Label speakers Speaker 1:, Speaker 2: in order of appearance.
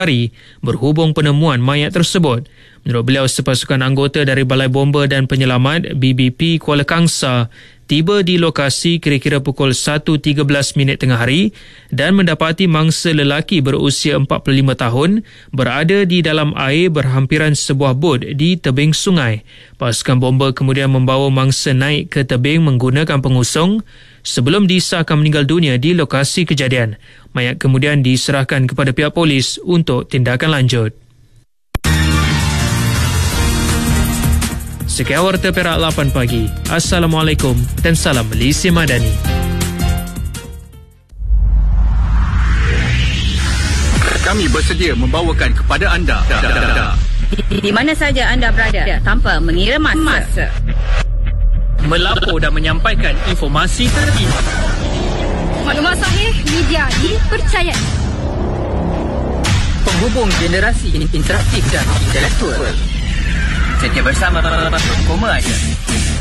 Speaker 1: hari berhubung penemuan mayat tersebut. Menurut beliau, sepasukan anggota dari Balai Bomba dan Penyelamat BBP Kuala Kangsar tiba di lokasi kira-kira pukul 1.13 tengah hari dan mendapati mangsa lelaki berusia 45 tahun berada di dalam air berhampiran sebuah bot di tebing sungai. Pasukan bomba kemudian membawa mangsa naik ke tebing menggunakan pengusung sebelum disahkan meninggal dunia di lokasi kejadian. Mayat kemudian diserahkan kepada pihak polis untuk tindakan lanjut. Sekian Warta Perak 8 pagi. Assalamualaikum dan salam Malaysia Madani.
Speaker 2: Kami bersedia membawakan kepada anda
Speaker 3: di mana saja anda berada tanpa mengira masa.
Speaker 1: Melapor dan menyampaikan informasi terkini.
Speaker 3: Maklumat sahih, media dipercayai.
Speaker 4: Penghubung generasi interaktif dan intelektual. Setia bersama Koma Aja.